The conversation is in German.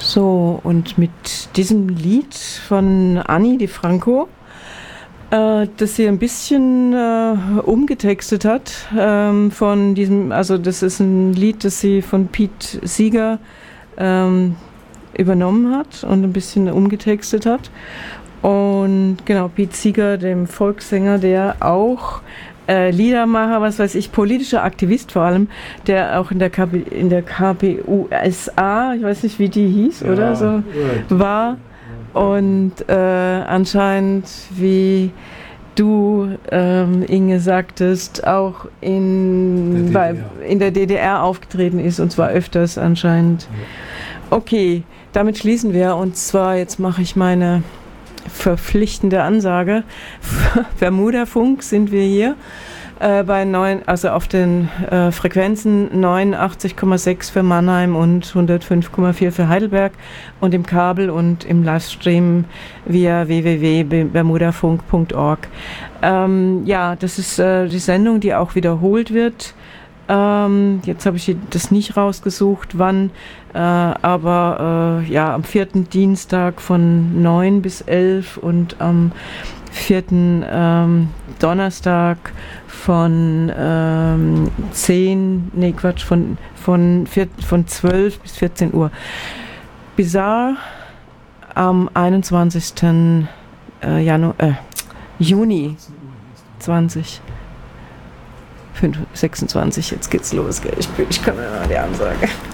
So, und mit diesem Lied von Ani DiFranco, das sie ein bisschen umgetextet hat, von diesem, also das ist ein Lied, das sie von Pete Seeger übernommen hat und ein bisschen umgetextet hat. Und genau, Pete Seeger, dem Volkssänger, der auch Liedermacher, was weiß ich, politischer Aktivist vor allem, der auch in der KPUSA, ich weiß nicht, wie die hieß, ja, oder so, war. Und anscheinend, wie du, Inge, sagtest, auch in der DDR aufgetreten ist, und zwar öfters anscheinend. Okay, damit schließen wir, und zwar, jetzt mache ich meine verpflichtende Ansage. Bermuda-Funk sind wir hier also auf den Frequenzen 89,6 für Mannheim und 105,4 für Heidelberg und im Kabel und im Livestream via www.bermudafunk.org. Ja, das ist die Sendung, die auch wiederholt wird. Jetzt habe ich das nicht rausgesucht, wann, aber ja, am 4. Dienstag von 9 bis 11 und am 4. Donnerstag von 12 bis 14 Uhr. Bizarre am 21. Juni 26, jetzt geht's los, gell? Ich kann mir mal die Ansage.